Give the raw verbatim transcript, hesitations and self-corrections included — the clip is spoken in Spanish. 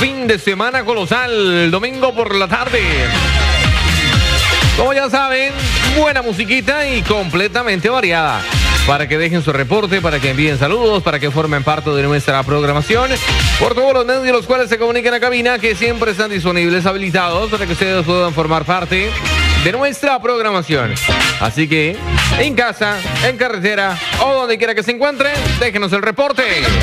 fin de semana colosal, el domingo por la tarde. Como ya saben, buena musiquita y completamente variada. Para que dejen su reporte, para que envíen saludos, para que formen parte de nuestra programación. Por todos los medios los cuales se comunican a cabina, que siempre están disponibles, habilitados, para que ustedes puedan formar parte de nuestra programación. Así que, en casa, en carretera o donde quiera que se encuentren, déjenos el reporte.